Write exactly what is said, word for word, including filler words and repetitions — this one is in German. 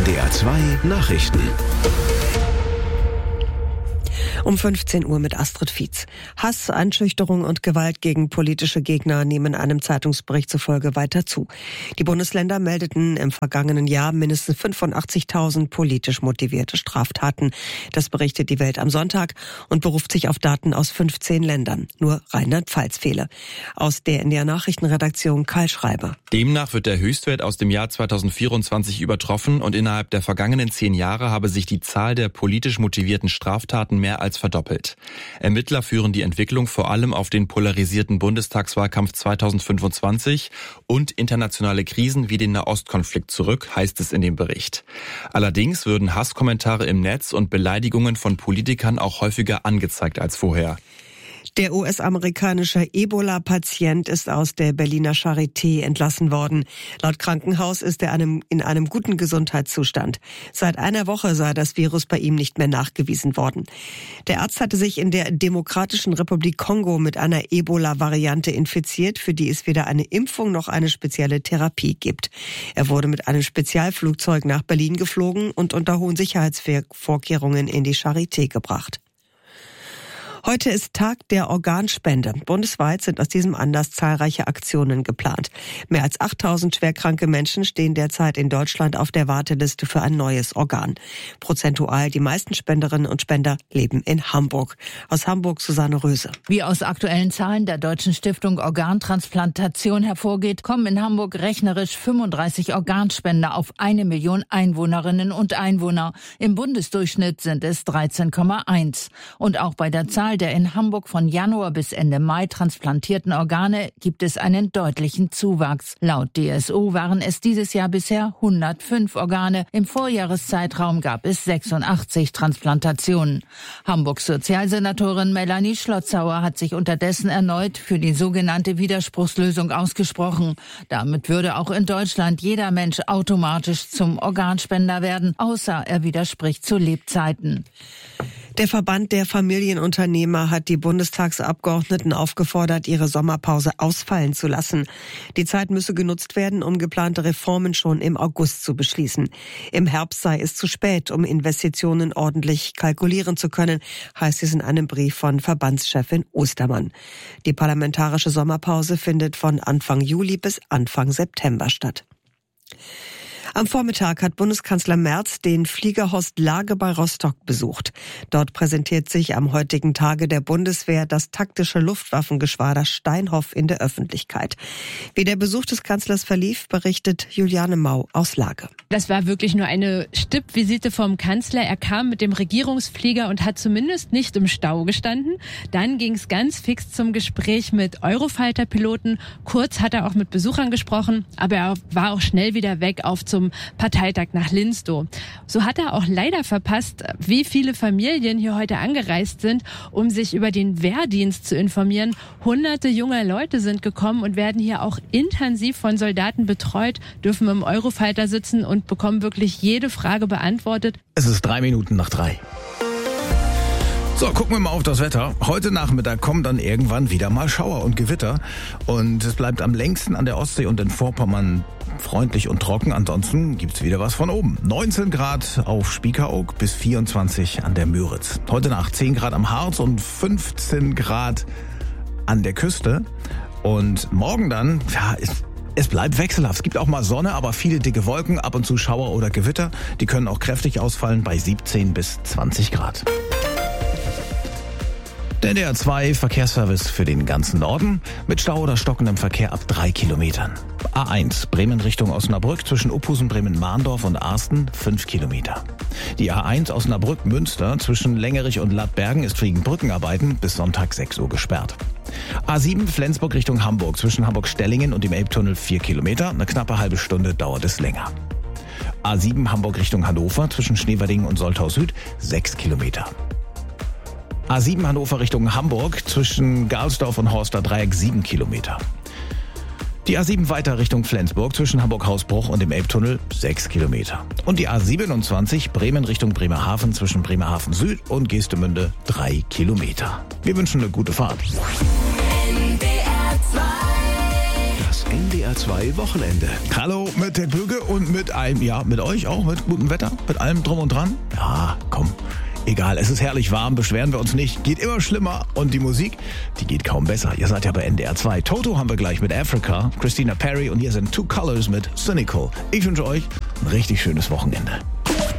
N D R zwei Nachrichten. Um fünfzehn Uhr mit Astrid Fietz. Hass, Einschüchterung und Gewalt gegen politische Gegner nehmen einem Zeitungsbericht zufolge weiter zu. Die Bundesländer meldeten im vergangenen Jahr mindestens fünfundachtzigtausend politisch motivierte Straftaten. Das berichtet die Welt am Sonntag und beruft sich auf Daten aus fünfzehn Ländern. Nur Rheinland-Pfalz fehle. Aus der N D R Nachrichtenredaktion Karl Schreiber. Demnach wird der Höchstwert aus dem Jahr zweitausendvierundzwanzig übertroffen und innerhalb der vergangenen zehn Jahre habe sich die Zahl der politisch motivierten Straftaten mehr als verdoppelt. Ermittler führen die Entwicklung vor allem auf den polarisierten Bundestagswahlkampf zweitausendfünfundzwanzig und internationale Krisen wie den Nahostkonflikt zurück, heißt es in dem Bericht. Allerdings würden Hasskommentare im Netz und Beleidigungen von Politikern auch häufiger angezeigt als vorher. Der U S-amerikanische Ebola-Patient ist aus der Berliner Charité entlassen worden. Laut Krankenhaus ist er einem, in einem guten Gesundheitszustand. Seit einer Woche sei das Virus bei ihm nicht mehr nachgewiesen worden. Der Arzt hatte sich in der Demokratischen Republik Kongo mit einer Ebola-Variante infiziert, für die es weder eine Impfung noch eine spezielle Therapie gibt. Er wurde mit einem Spezialflugzeug nach Berlin geflogen und unter hohen Sicherheitsvorkehrungen in die Charité gebracht. Heute ist Tag der Organspende. Bundesweit sind aus diesem Anlass zahlreiche Aktionen geplant. Mehr als achttausend schwerkranke Menschen stehen derzeit in Deutschland auf der Warteliste für ein neues Organ. Prozentual die meisten Spenderinnen und Spender leben in Hamburg. Aus Hamburg Susanne Röse. Wie aus aktuellen Zahlen der Deutschen Stiftung Organtransplantation hervorgeht, kommen in Hamburg rechnerisch fünfunddreißig Organspender auf eine Million Einwohnerinnen und Einwohner. Im Bundesdurchschnitt sind es dreizehn Komma eins. Und auch bei der Zahl der in Hamburg von Januar bis Ende Mai transplantierten Organe gibt es einen deutlichen Zuwachs. Laut D S O waren es dieses Jahr bisher hundertfünf Organe. Im Vorjahreszeitraum gab es sechsundachtzig Transplantationen. Hamburgs Sozialsenatorin Melanie Schlotzauer hat sich unterdessen erneut für die sogenannte Widerspruchslösung ausgesprochen. Damit würde auch in Deutschland jeder Mensch automatisch zum Organspender werden, außer er widerspricht zu Lebzeiten. Der Verband der Familienunternehmer hat die Bundestagsabgeordneten aufgefordert, ihre Sommerpause ausfallen zu lassen. Die Zeit müsse genutzt werden, um geplante Reformen schon im August zu beschließen. Im Herbst sei es zu spät, um Investitionen ordentlich kalkulieren zu können, heißt es in einem Brief von Verbandschefin Ostermann. Die parlamentarische Sommerpause findet von Anfang Juli bis Anfang September statt. Am Vormittag hat Bundeskanzler Merz den Flieger Horst Lage bei Rostock besucht. Dort präsentiert sich am heutigen Tage der Bundeswehr das taktische Luftwaffengeschwader Steinhoff in der Öffentlichkeit. Wie der Besuch des Kanzlers verlief, berichtet Juliane Mau aus Lage. Das war wirklich nur eine Stippvisite vom Kanzler. Er kam mit dem Regierungsflieger und hat zumindest nicht im Stau gestanden. Dann ging es ganz fix zum Gespräch mit Eurofighter-Piloten. Kurz hat er auch mit Besuchern gesprochen, aber er war auch schnell wieder weg auf zum Parteitag nach Linstow. So hat er auch leider verpasst, wie viele Familien hier heute angereist sind, um sich über den Wehrdienst zu informieren. Hunderte junger Leute sind gekommen und werden hier auch intensiv von Soldaten betreut, dürfen im Eurofighter sitzen und bekommen wirklich jede Frage beantwortet. Es ist drei Minuten nach drei. So, gucken wir mal auf das Wetter. Heute Nachmittag kommen dann irgendwann wieder mal Schauer und Gewitter. Und es bleibt am längsten an der Ostsee und in Vorpommern freundlich und trocken. Ansonsten gibt's wieder was von oben. neunzehn Grad auf Spiekeroog bis vierundzwanzig an der Müritz. Heute Nacht zehn Grad am Harz und fünfzehn Grad an der Küste. Und morgen dann, ja, ist... Es bleibt wechselhaft. Es gibt auch mal Sonne, aber viele dicke Wolken, ab und zu Schauer oder Gewitter. Die können auch kräftig ausfallen bei siebzehn bis zwanzig Grad. Der N D R zwei Verkehrsservice für den ganzen Norden mit Stau oder stockendem Verkehr ab drei Kilometern. A eins Bremen Richtung Osnabrück zwischen Uphusen, Bremen-Mahndorf und Arsten fünf Kilometer. Die A eins Osnabrück-Münster zwischen Längerich und Lattbergen ist wegen Brückenarbeiten bis Sonntag sechs Uhr gesperrt. A sieben Flensburg Richtung Hamburg zwischen Hamburg-Stellingen und dem Elbtunnel vier Kilometer. Eine knappe halbe Stunde dauert es länger. A sieben Hamburg Richtung Hannover zwischen Schneewerdingen und Soltau Süd sechs Kilometer. A sieben Hannover Richtung Hamburg zwischen Galsdorf und Horster Dreieck sieben Kilometer. Die A sieben weiter Richtung Flensburg zwischen Hamburg-Hausbruch und dem Elbtunnel sechs Kilometer. Und die A siebenundzwanzig Bremen Richtung Bremerhaven zwischen Bremerhaven Süd und Geestemünde drei Kilometer. Wir wünschen eine gute Fahrt. Das N D R zwei Wochenende. Hallo mit Ted Böge und mit einem, ja, mit euch auch, mit gutem Wetter, mit allem drum und dran. Ja, komm. Egal, es ist herrlich warm, beschweren wir uns nicht. Geht immer schlimmer und die Musik, die geht kaum besser. Ihr seid ja bei N D R zwei. Toto haben wir gleich mit Africa, Christina Perry und hier sind Two Colors mit Cynical. Ich wünsche euch ein richtig schönes Wochenende.